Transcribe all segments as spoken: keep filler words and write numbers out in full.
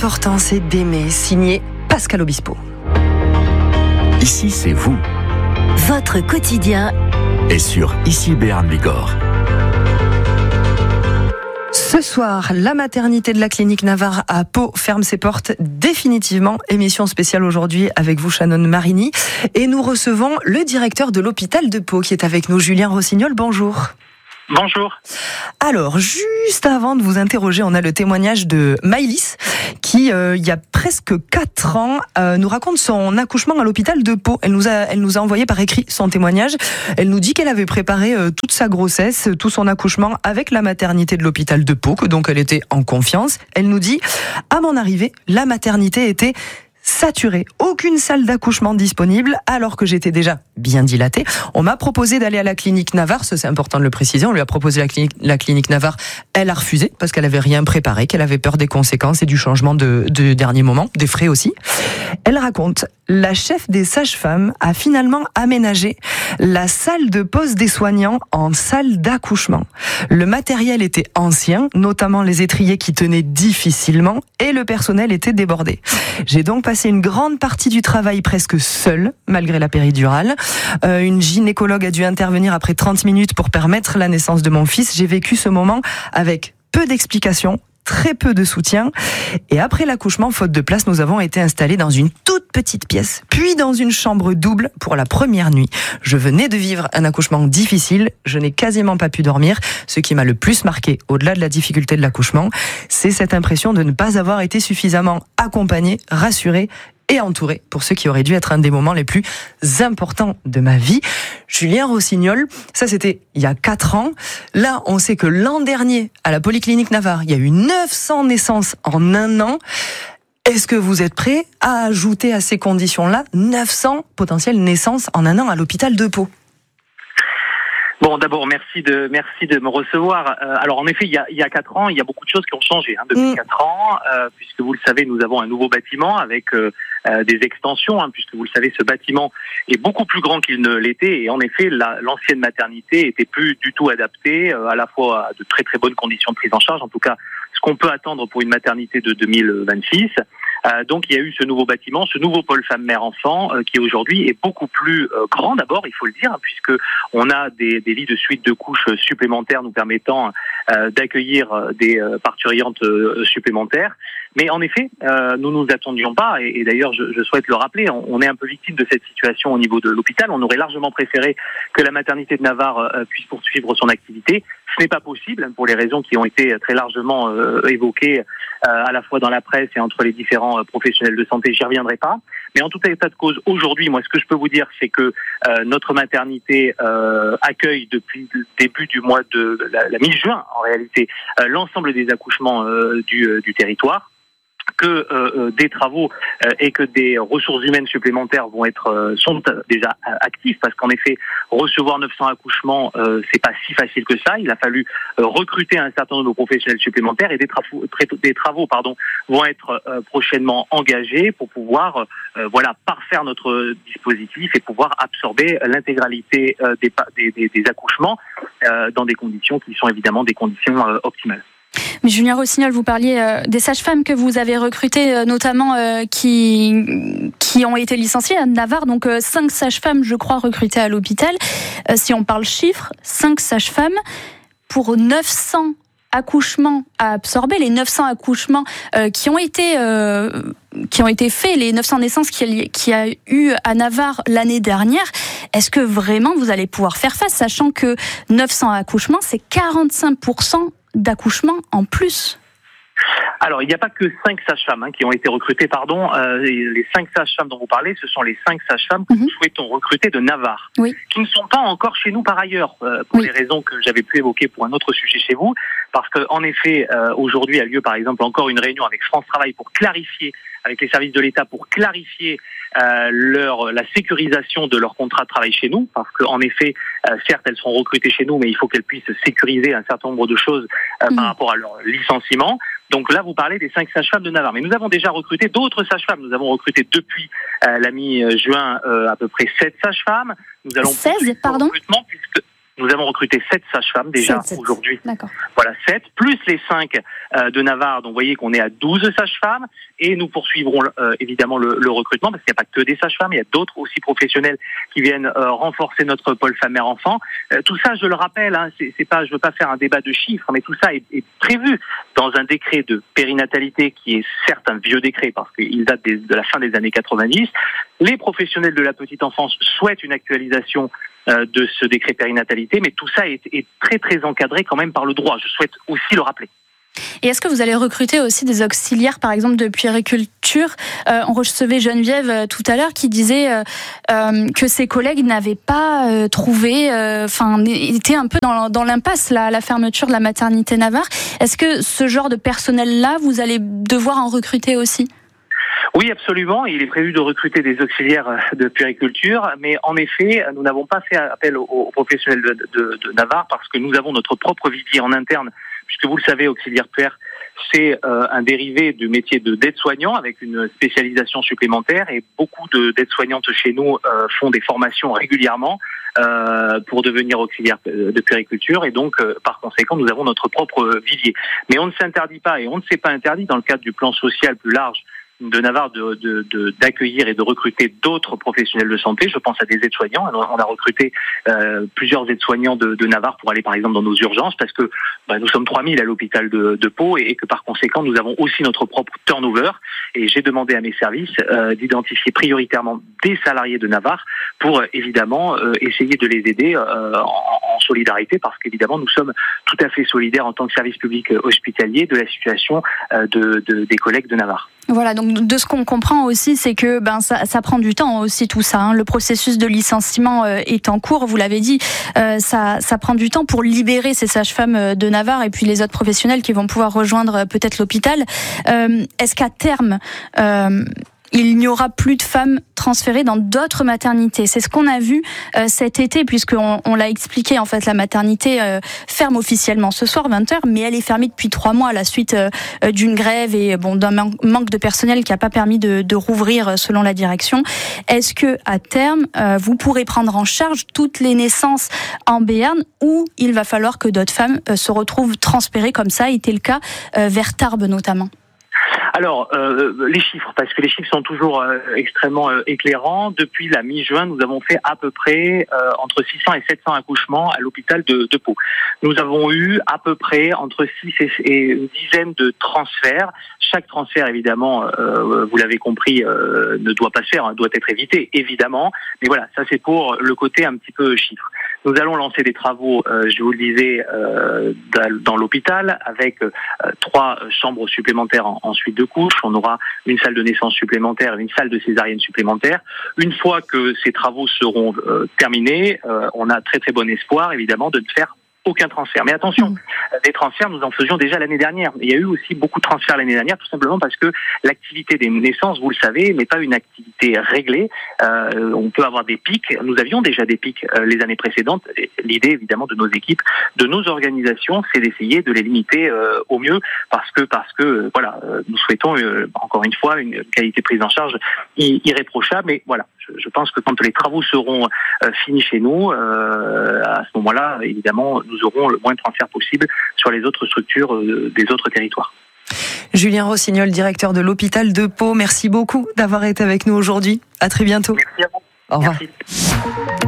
d'importance et d'aimer, signé Pascal Obispo. Ici, c'est vous. Votre quotidien Et sur Ici Béarn Bigorre. Ce soir, la maternité de la clinique Navarre à Pau ferme ses portes définitivement. Émission spéciale aujourd'hui avec vous, Shannon Marini. Et nous recevons le directeur de l'hôpital de Pau qui est avec nous, Julien Rossignol. Bonjour. Bonjour. Alors, juste avant de vous interroger, on a le témoignage de Maëlys qui, euh, il y a presque quatre ans, euh, nous raconte son accouchement à l'hôpital de Pau. Elle nous a, elle nous a envoyé par écrit son témoignage. Elle nous dit qu'elle avait préparé euh, toute sa grossesse, tout son accouchement avec la maternité de l'hôpital de Pau, que donc elle était en confiance. Elle nous dit, à mon arrivée, la maternité était saturée, aucune salle d'accouchement disponible, alors que j'étais déjà bien dilatée. On m'a proposé d'aller à la clinique Navarre, ça c'est important de le préciser, on lui a proposé la clinique, la clinique Navarre, elle a refusé, parce qu'elle avait rien préparé, qu'elle avait peur des conséquences et du changement de, de dernier moment, des frais aussi. Elle raconte, la chef des sages-femmes a finalement aménagé la salle de pause des soignants en salle d'accouchement. Le matériel était ancien, notamment les étriers qui tenaient difficilement, et le personnel était débordé. J'ai donc passé une grande partie du travail presque seule, malgré la péridurale. Euh, une gynécologue a dû intervenir après trente minutes pour permettre la naissance de mon fils. J'ai vécu ce moment avec peu d'explications, très peu de soutien. Et après l'accouchement, faute de place, nous avons été installés dans une toute petite pièce, puis dans une chambre double pour la première nuit. Je venais de vivre un accouchement difficile, je n'ai quasiment pas pu dormir. Ce qui m'a le plus marqué, au-delà de la difficulté de l'accouchement, c'est cette impression de ne pas avoir été suffisamment accompagnée, rassurée et entourée, pour ce qui aurait dû être un des moments les plus importants de ma vie. Julien Rossignol, ça c'était il y a quatre ans. Là, on sait que l'an dernier, à la Polyclinique Navarre, il y a eu neuf cents naissances en un an. Est-ce que vous êtes prêt à ajouter à ces conditions-là neuf cents potentielles naissances en un an à l'hôpital de Pau ? Bon, d'abord, merci de merci de me recevoir. Euh, alors, en effet, il y a il y a quatre ans, il y a beaucoup de choses qui ont changé hein, depuis mmh. quatre ans, euh, puisque vous le savez, nous avons un nouveau bâtiment avec euh, euh, des extensions, hein, puisque vous le savez, ce bâtiment est beaucoup plus grand qu'il ne l'était, et en effet, la, l'ancienne maternité était plus du tout adaptée, euh, à la fois à de très très bonnes conditions de prise en charge, en tout cas, ce qu'on peut attendre pour une maternité de deux mille vingt-six. Euh, donc il y a eu ce nouveau bâtiment, ce nouveau pôle femme-mère-enfant euh, qui aujourd'hui est beaucoup plus euh, grand d'abord, il faut le dire, puisque on a des, des lits de suite de couches supplémentaires nous permettant euh, d'accueillir des euh, parturientes euh, supplémentaires. Mais en effet, euh, nous nous attendions pas, et, et d'ailleurs je, je souhaite le rappeler, on, on est un peu victime de cette situation au niveau de l'hôpital. On aurait largement préféré que la maternité de Navarre euh, puisse poursuivre son activité. Ce n'est pas possible pour les raisons qui ont été très largement euh, évoquées euh, à la fois dans la presse et entre les différents euh, professionnels de santé. J'y reviendrai pas. Mais en tout état de cause, aujourd'hui, moi, ce que je peux vous dire, c'est que euh, notre maternité euh, accueille depuis le début du mois de la, la mi-juin, en réalité, euh, l'ensemble des accouchements euh, du, euh, du territoire. Que euh, des travaux euh, et que des ressources humaines supplémentaires vont être euh, sont déjà actifs, parce qu'en effet recevoir neuf cents accouchements euh, c'est pas si facile que ça. Il a fallu euh, recruter un certain nombre de professionnels supplémentaires, et des travaux des travaux pardon vont être euh, prochainement engagés pour pouvoir euh, voilà parfaire notre dispositif et pouvoir absorber l'intégralité euh, des, des, des, des accouchements euh, dans des conditions qui sont évidemment des conditions euh, optimales. Mais Julien Rossignol, vous parliez euh, des sages-femmes que vous avez recrutées, euh, notamment euh, qui qui ont été licenciées à Navarre. Donc euh, cinq sages-femmes, je crois, recrutées à l'hôpital. Euh, si on parle chiffres, cinq sages-femmes pour neuf cents accouchements à absorber, les neuf cents accouchements euh, qui ont été euh, qui ont été faits, les neuf cents naissances qu'il y, qu'il y a eu à Navarre l'année dernière. Est-ce que vraiment vous allez pouvoir faire face, sachant que neuf cents accouchements, c'est quarante-cinq pour cent d'accouchements en plus? Alors, il n'y a pas que cinq sages-femmes hein, qui ont été recrutées, pardon. Euh, les cinq sages-femmes dont vous parlez, ce sont les cinq sages-femmes que mmh. nous souhaitons recruter de Navarre, oui. qui ne sont pas encore chez nous par ailleurs, euh, pour oui. les raisons que j'avais pu évoquer pour un autre sujet chez vous, parce qu'en effet, euh, aujourd'hui a lieu par exemple encore une réunion avec France Travail pour clarifier, avec les services de l'État, pour clarifier euh, leur la sécurisation de leur contrat de travail chez nous, parce qu'en effet, euh, certes, elles seront recrutées chez nous, mais il faut qu'elles puissent sécuriser un certain nombre de choses euh, mmh. par rapport à leur licenciement. Donc là, vous parlez des cinq sages-femmes de Navarre. Mais nous avons déjà recruté d'autres sages-femmes. Nous avons recruté depuis euh, la mi-juin euh, à peu près sept sages-femmes. Nous allons seize, pardon recrutement puisque Nous avons recruté sept sages-femmes déjà sept, sept. aujourd'hui. D'accord. Voilà, sept, plus les cinq euh, de Navarre. Donc vous voyez qu'on est à douze sages-femmes et nous poursuivrons euh, évidemment le, le recrutement parce qu'il n'y a pas que des sages-femmes, il y a d'autres aussi professionnels qui viennent euh, renforcer notre pôle femme-mère-enfant. Euh, tout ça, je le rappelle, hein, c'est, c'est pas, je veux pas faire un débat de chiffres, mais tout ça est, est prévu dans un décret de périnatalité qui est certes un vieux décret parce qu'il date des, de la fin des années quatre-vingt-dix. Les professionnels de la petite enfance souhaitent une actualisation euh, de ce décret périnatalité, mais tout ça est, est très très encadré quand même par le droit. Je souhaite aussi le rappeler. Et est-ce que vous allez recruter aussi des auxiliaires, par exemple, de puériculture ? euh, On recevait Geneviève euh, tout à l'heure qui disait euh, euh, que ses collègues n'avaient pas euh, trouvé, enfin, euh, étaient un peu dans, dans l'impasse là, à la fermeture de la maternité Navarre. Est-ce que ce genre de personnel-là, vous allez devoir en recruter aussi ? Oui, absolument. Il est prévu de recruter des auxiliaires de puériculture, mais en effet, nous n'avons pas fait appel aux, aux professionnels de, de, de Navarre parce que nous avons notre propre vivier en interne, puisque vous le savez, auxiliaire puère, c'est euh, un dérivé du métier de d'aide-soignant avec une spécialisation supplémentaire et beaucoup de, d'aides-soignantes chez nous euh, font des formations régulièrement euh, pour devenir auxiliaire de puériculture et donc euh, par conséquent nous avons notre propre vivier. Mais on ne s'interdit pas et on ne s'est pas interdit dans le cadre du plan social plus large de Navarre de, de, de, d'accueillir et de recruter d'autres professionnels de santé. Je pense à des aides-soignants. On a recruté euh, plusieurs aides-soignants de, de Navarre pour aller par exemple dans nos urgences parce que bah, nous sommes trois mille à l'hôpital de, de Pau et, et que par conséquent nous avons aussi notre propre turnover et j'ai demandé à mes services euh, d'identifier prioritairement des salariés de Navarre pour euh, évidemment euh, essayer de les aider euh, en, en solidarité parce qu'évidemment nous sommes tout à fait solidaires en tant que service public hospitalier de la situation euh, de, de, des collègues de Navarre. Voilà, donc de ce qu'on comprend aussi, c'est que ben ça, ça prend du temps aussi tout ça. Hein. Le processus de licenciement euh, est en cours, vous l'avez dit, euh, ça, ça prend du temps pour libérer ces sages-femmes de Navarre et puis les autres professionnels qui vont pouvoir rejoindre euh, peut-être l'hôpital. Euh, est-ce qu'à terme, euh, il n'y aura plus de femmes transférées dans d'autres maternités? C'est ce qu'on a vu euh, cet été, puisqu'on on l'a expliqué, en fait, la maternité euh, ferme officiellement ce soir, vingt heures, mais elle est fermée depuis trois mois à la suite euh, d'une grève et bon, d'un man- manque de personnel qui n'a pas permis de, de rouvrir selon la direction. Est-ce que à terme, euh, vous pourrez prendre en charge toutes les naissances en Béarn ou il va falloir que d'autres femmes euh, se retrouvent transférées comme ça a été le cas euh, vers Tarbes notamment? Alors, euh, les chiffres, parce que les chiffres sont toujours euh, extrêmement euh, éclairants. Depuis la mi-juin, nous avons fait à peu près euh, entre six cents et sept cents accouchements à l'hôpital de, de Pau. Nous avons eu à peu près entre six et une dizaine de transferts. Chaque transfert, évidemment, euh, vous l'avez compris, euh, ne doit pas se faire, hein, doit être évité, évidemment. Mais voilà, ça c'est pour le côté un petit peu chiffre. Nous allons lancer des travaux, euh, je vous le disais, euh, dans l'hôpital avec euh, trois chambres supplémentaires en, en suite de couches. On aura une salle de naissance supplémentaire et une salle de césarienne supplémentaire. Une fois que ces travaux seront euh, terminés, euh, on a très très bon espoir, évidemment, de ne faire aucun transfert. Mais attention, mmh. des transferts, nous en faisions déjà l'année dernière. Il y a eu aussi beaucoup de transferts l'année dernière, tout simplement parce que l'activité des naissances, vous le savez, n'est pas une activité réglée. Euh, on peut avoir des pics. Nous avions déjà des pics euh, les années précédentes. Et l'idée, évidemment, de nos équipes, de nos organisations, c'est d'essayer de les limiter euh, au mieux, parce que, parce que, euh, voilà, euh, nous souhaitons euh, encore une fois une qualité de prise en charge irréprochable. Mais voilà, je, je pense que quand les travaux seront euh, finis chez nous, euh, à ce moment-là, évidemment, nous aurons le moins de transferts possible sur les autres structures euh, des autres territoires. Julien Rossignol, directeur de l'hôpital de Pau, merci beaucoup d'avoir été avec nous aujourd'hui. À très bientôt. Merci à vous. Au revoir. Merci.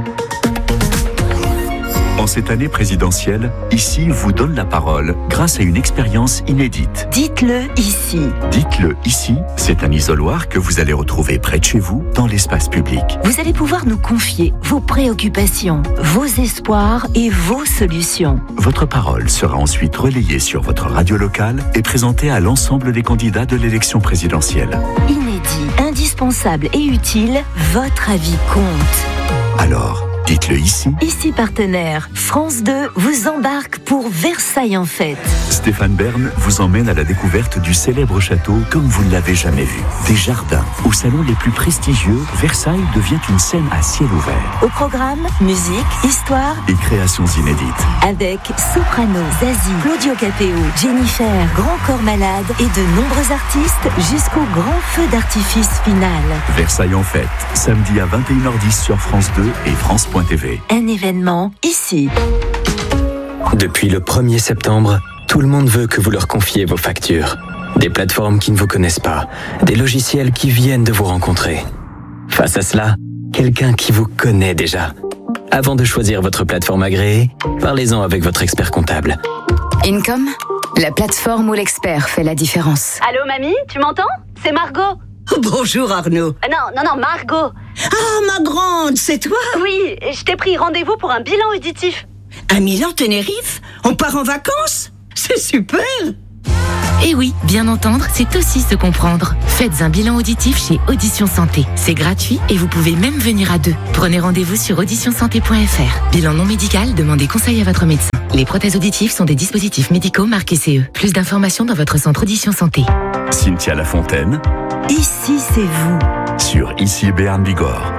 En cette année présidentielle, Ici vous donne la parole grâce à une expérience inédite. Dites-le ici. Dites-le ici, c'est un isoloir que vous allez retrouver près de chez vous, dans l'espace public. Vous allez pouvoir nous confier vos préoccupations, vos espoirs et vos solutions. Votre parole sera ensuite relayée sur votre radio locale et présentée à l'ensemble des candidats de l'élection présidentielle. Inédit, indispensable et utile, votre avis compte. Alors, dites-le ici. Ici partenaire, France deux vous embarque pour Versailles en fête. Stéphane Bern vous emmène à la découverte du célèbre château comme vous ne l'avez jamais vu. Des jardins, aux salons les plus prestigieux, Versailles devient une scène à ciel ouvert. Au programme, musique, histoire et créations inédites. Avec Soprano, Zazie, Claudio Capéo, Jennifer, Grand Corps Malade et de nombreux artistes jusqu'au grand feu d'artifice final. Versailles en fête, samedi à vingt et une heures dix sur France deux et France point com. point t v. Un événement ici. Depuis le premier septembre, tout le monde veut que vous leur confiez vos factures. Des plateformes qui ne vous connaissent pas, des logiciels qui viennent de vous rencontrer. Face à cela, quelqu'un qui vous connaît déjà. Avant de choisir votre plateforme agréée, parlez-en avec votre expert comptable. Income, la plateforme où l'expert fait la différence. Allô mamie, tu m'entends? C'est Margot. Bonjour Arnaud. Euh, non, non, non, Margot. Ah, ma grande, c'est toi? Oui, je t'ai pris rendez-vous pour un bilan auditif. À Milan, Tenerife? On part en vacances? C'est super! Et oui, bien entendre, c'est aussi se comprendre. Faites un bilan auditif chez Audition Santé. C'est gratuit et vous pouvez même venir à deux. Prenez rendez-vous sur audition santé point f r. Bilan non médical, demandez conseil à votre médecin. Les prothèses auditives sont des dispositifs médicaux marqués C E. Plus d'informations dans votre centre Audition Santé. Cynthia Lafontaine. Ici, c'est vous. Sur Ici Béarn Bigorre.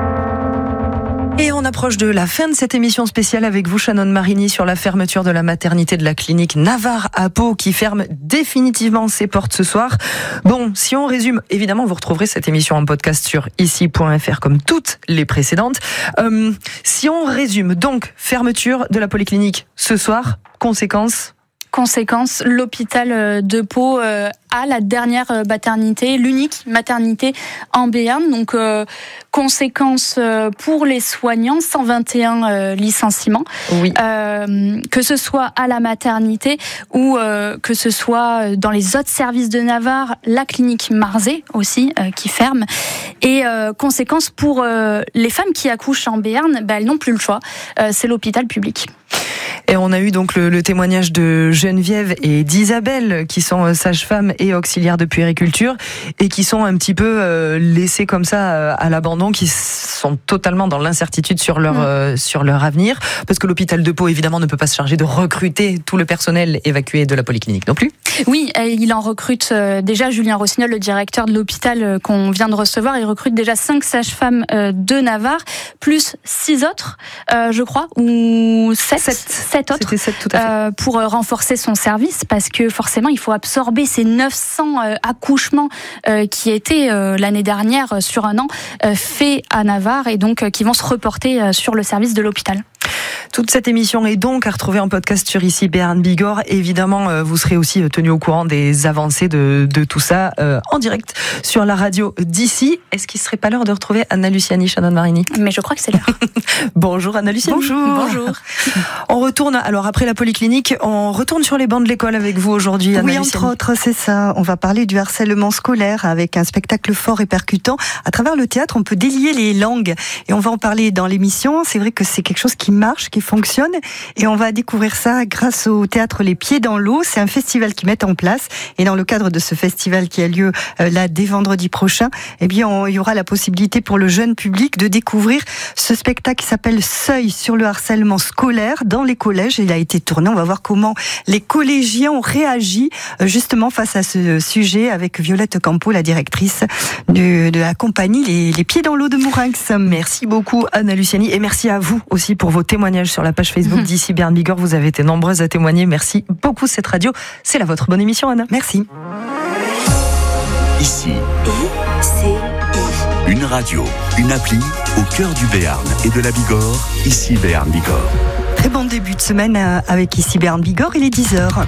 Et on approche de la fin de cette émission spéciale avec vous, Shannon Marini, sur la fermeture de la maternité de la clinique Navarre à Pau, qui ferme définitivement ses portes ce soir. Bon, si on résume, évidemment, vous retrouverez cette émission en podcast sur ici point f r comme toutes les précédentes. Euh, si on résume, donc, fermeture de la polyclinique ce soir, conséquences. Conséquence, l'hôpital de Pau euh, a la dernière maternité, l'unique maternité en Béarn. Donc, euh, conséquence euh, pour les soignants, cent vingt et un euh, licenciements. Oui. Euh, que ce soit à la maternité ou euh, que ce soit dans les autres services de Navarre, la clinique Marzé aussi euh, qui ferme. Et euh, conséquence pour euh, les femmes qui accouchent en Béarn, bah, elles n'ont plus le choix. Euh, c'est l'hôpital public. Et on a eu donc le, le témoignage de Geneviève et d'Isabelle, qui sont sages-femmes et auxiliaires de puériculture, et qui sont un petit peu euh, laissées comme ça euh, à l'abandon, qui sont totalement dans l'incertitude sur leur, mmh. euh, sur leur avenir, parce que l'hôpital de Pau, évidemment, ne peut pas se charger de recruter tout le personnel évacué de la polyclinique non plus. Oui, il en recrute euh, déjà, Julien Rossignol, le directeur de l'hôpital euh, qu'on vient de recevoir, il recrute déjà cinq sages-femmes euh, de Navarre, plus six autres, euh, je crois, ou sept, sept. sept autres, C'était sept, tout à fait. Euh, pour renforcer son service, parce que forcément, il faut absorber ces neuf cents euh, accouchements euh, qui étaient euh, l'année dernière, sur un an, euh, faits à Navarre, et donc euh, qui vont se reporter euh, sur le service de l'hôpital. Toute cette émission est donc à retrouver en podcast sur Ici Béarn Bigorre. Évidemment, vous serez aussi tenu au courant des avancées de, de tout ça euh, en direct sur la radio d'ici. Est-ce qu'il ne serait pas l'heure de retrouver Anna Luciani, Shannon Marini? Mais je crois que c'est l'heure. Bonjour Anna Luciani. Bonjour. Bonjour. On retourne, alors après la polyclinique, on retourne sur les bancs de l'école avec vous aujourd'hui, Anna Oui, Luciani. entre autres, c'est ça. On va parler du harcèlement scolaire avec un spectacle fort et percutant. À travers le théâtre, on peut délier les langues. Et on va en parler dans l'émission. C'est vrai que c'est quelque chose qui marche, qui fonctionne, et on va découvrir ça grâce au théâtre Les Pieds dans l'eau. C'est un festival qu'ils mettent en place, et dans le cadre de ce festival qui a lieu euh, là dès vendredi prochain, eh bien on, il y aura la possibilité pour le jeune public de découvrir ce spectacle qui s'appelle Seuil sur le harcèlement scolaire dans les collèges. Il a été tourné, on va voir comment les collégiens ont réagi euh, justement face à ce sujet avec Violette Campo, la directrice de, de la compagnie Les, Les Pieds dans l'eau de Mourinx. Merci beaucoup Anna Luciani, et merci à vous aussi pour vos témoignages sur la page Facebook mmh. d'Ici Béarn Bigorre. Vous avez été nombreuses à témoigner. Merci beaucoup cette radio. C'est la vôtre. Bonne émission Anna. Merci. Ici. Et c'est Une radio, une appli au cœur du Béarn et de la Bigorre. Ici Béarn Bigorre. Très bon début de semaine avec Ici Béarn Bigorre. Il est dix heures.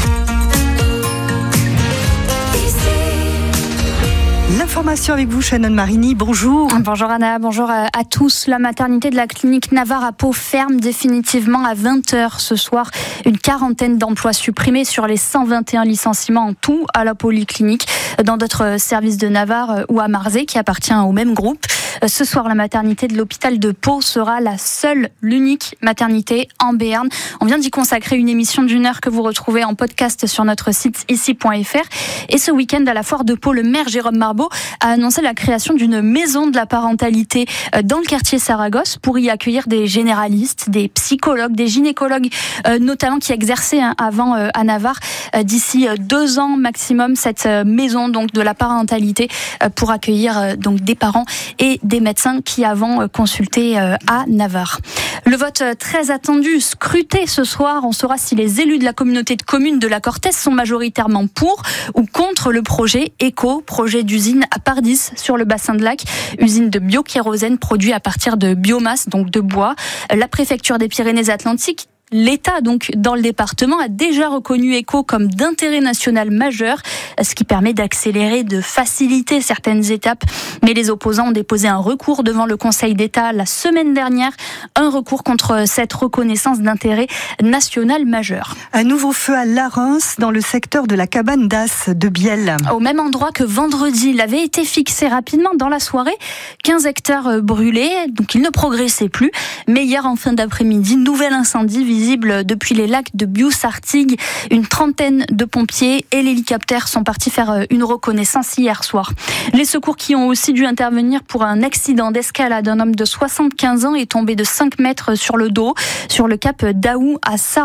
L'information avec vous, Shannon Marini. Bonjour. Bonjour Anna, bonjour à, à tous. La maternité de la clinique Navarre à Pau ferme définitivement à vingt heures ce soir. Une quarantaine d'emplois supprimés sur les cent vingt et un licenciements en tout à la polyclinique, dans d'autres services de Navarre ou à Marzé qui appartient au même groupe. Ce soir, la maternité de l'hôpital de Pau sera la seule, l'unique maternité en Béarn. On vient d'y consacrer une émission d'une heure que vous retrouvez en podcast sur notre site ici point f r. Et ce week-end, à la foire de Pau, le maire Jérôme Marbeau a annoncé la création d'une maison de la parentalité dans le quartier Saragosse pour y accueillir des généralistes, des psychologues, des gynécologues, notamment qui exerçaient avant à Navarre. D'ici deux ans maximum, cette maison donc de la parentalité pour accueillir donc des parents et des médecins qui avant consulté à Navarre. Le vote très attendu, scruté ce soir, on saura si les élus de la communauté de communes de la Cortèze sont majoritairement pour ou contre le projet ECO, projet d'usine à Pardis, sur le bassin de Lac, usine de biokérosène produit à partir de biomasse, donc de bois. La préfecture des Pyrénées-Atlantiques, l'État, donc, dans le département, a déjà reconnu Eco comme d'intérêt national majeur, ce qui permet d'accélérer, de faciliter certaines étapes. Mais les opposants ont déposé un recours devant le Conseil d'État la semaine dernière, un recours contre cette reconnaissance d'intérêt national majeur. Un nouveau feu à Larens, dans le secteur de la cabane d'As de Biel. Au même endroit que vendredi, il avait été fixé rapidement dans la soirée, quinze hectares brûlés, donc il ne progressait plus. Mais hier, en fin d'après-midi, nouvel incendie visible depuis les lacs de Bious-Artigues. Une trentaine de pompiers et l'hélicoptère sont partis faire une reconnaissance hier soir. Les secours qui ont aussi dû intervenir pour un accident d'escalade. Un homme de soixante-quinze ans est tombé de cinq mètres sur le dos, sur le cap d'Aou à Sarre.